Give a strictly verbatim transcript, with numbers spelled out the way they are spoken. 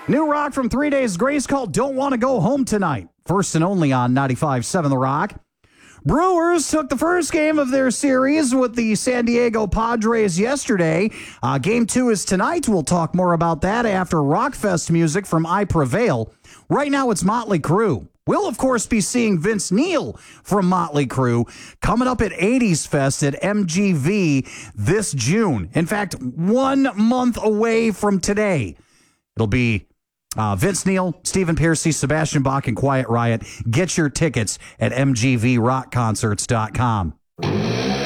New rock from Three Days Grace called Don't Want to Go Home Tonight. First and only on ninety-five point seven The Rock. Brewers took the first game of their series with the San Diego Padres yesterday. Uh, game two is tonight. We'll talk more about that after Rockfest music from I Prevail. Right now it's Motley Crue. We'll, of course, be seeing Vince Neil from Motley Crue coming up at eighties Fest at M G V this June. In fact, one month away from today. It'll be uh, Vince Neil, Stephen Pearcy, Sebastian Bach, and Quiet Riot. Get your tickets at m g v rock concerts dot com.